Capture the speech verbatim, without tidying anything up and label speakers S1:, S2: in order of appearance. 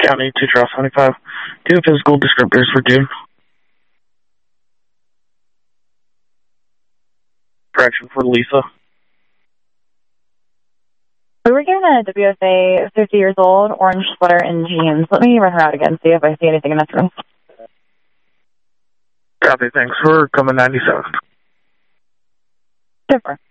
S1: County to Charles seventy-five. Do you have physical descriptors for June? Correction for Lisa.
S2: We were given a W S A, fifty years old, orange sweater and jeans. Let me run her out again, see if I see anything in this room.
S1: Copy, thanks. We're coming ninety-seven.
S2: Super.